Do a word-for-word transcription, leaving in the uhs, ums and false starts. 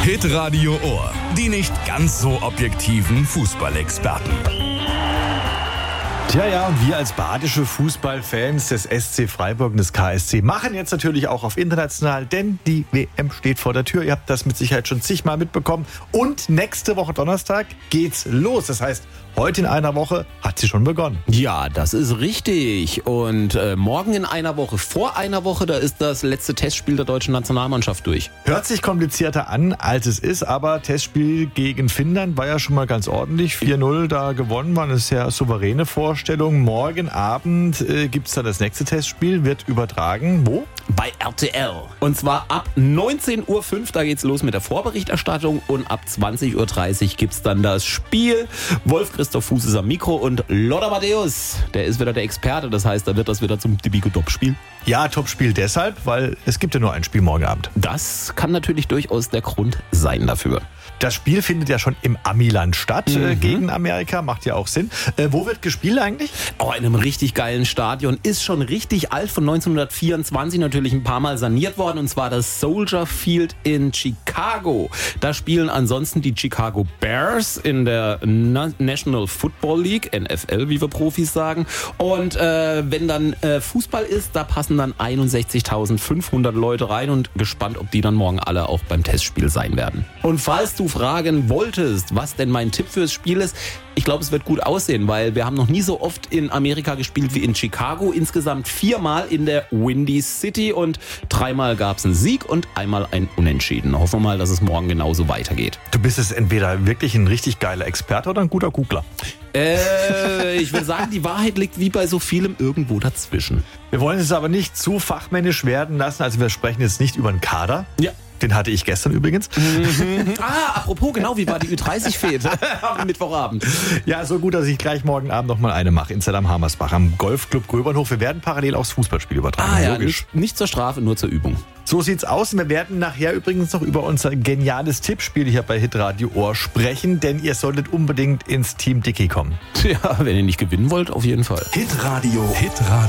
Hitradio Ohr. Die nicht ganz so objektiven Fußballexperten. Tja, ja, und wir als badische Fußballfans des S C Freiburg und des K S C machen jetzt natürlich auch auf international, denn die W M steht vor der Tür. Ihr habt das mit Sicherheit schon zigmal mitbekommen. Und nächste Woche Donnerstag geht's los. Das heißt, heute in einer Woche hat sie schon begonnen. Ja, das ist richtig. Und äh, morgen in einer Woche, vor einer Woche, da ist das letzte Testspiel der deutschen Nationalmannschaft durch. Hört sich komplizierter an, als es ist, aber Testspiel gegen Finnland war ja schon mal ganz ordentlich. vier null da gewonnen, war eine sehr souveräne Vorstellung. Morgen Abend äh, gibt es dann das nächste Testspiel, wird übertragen. Wo? Bei R T L. Und zwar ab neunzehn Uhr fünf, da geht's los mit der Vorberichterstattung. Und ab zwanzig Uhr dreißig gibt's dann das Spiel. Wolf-Christoph Fuß ist am Mikro und Lothar Matthäus, der ist wieder der Experte. Das heißt, da wird das wieder zum Tipico-Top-Spiel. Ja, Topspiel deshalb, weil es gibt ja nur ein Spiel morgen Abend. Das kann natürlich durchaus der Grund sein dafür. Das Spiel findet ja schon im Amiland statt, Mhm. äh, gegen Amerika, macht ja auch Sinn. Äh, wo wird gespielt eigentlich? Oh, in einem richtig geilen Stadion. Ist schon richtig alt, von neunzehnhundertvierundzwanzig, natürlich ein paar Mal saniert worden. Und zwar das Soldier Field in Chicago. Da spielen ansonsten die Chicago Bears in der Na- National Football League, N F L, wie wir Profis sagen. Und äh, wenn dann äh, Fußball ist, da passen dann einundsechzigtausendfünfhundert Leute rein. Und gespannt, ob die dann morgen alle auch beim Testspiel sein werden. Und falls du fragen wolltest, was denn mein Tipp fürs Spiel ist, ich glaube, es wird gut aussehen, weil wir haben noch nie so oft in Amerika gespielt wie in Chicago. Insgesamt viermal in der Windy City und dreimal gab es einen Sieg und einmal ein Unentschieden. Hoffen wir mal, dass es morgen genauso weitergeht. Du bist es entweder wirklich ein richtig geiler Experte oder ein guter Googler. Äh, ich will sagen, die Wahrheit liegt wie bei so vielem irgendwo dazwischen. Wir wollen es aber nicht zu fachmännisch werden lassen, also wir sprechen jetzt nicht über einen Kader. Ja. Den hatte ich gestern übrigens. Ah, apropos, genau, wie war die Ü dreißig Fete am Mittwochabend? Ja, so gut, dass ich gleich morgen Abend noch mal eine mache in Zell-am-Hammersbach am Golfclub Gröbernhof. Wir werden parallel aufs Fußballspiel übertragen. Ah ja, logisch. nicht, nicht zur Strafe, nur zur Übung. So sieht's aus. Wir werden nachher übrigens noch über unser geniales Tippspiel hier bei Hitradio Ohr sprechen, denn ihr solltet unbedingt ins Team Dicky kommen. Ja, wenn ihr nicht gewinnen wollt, auf jeden Fall. Hitradio. Hitradio.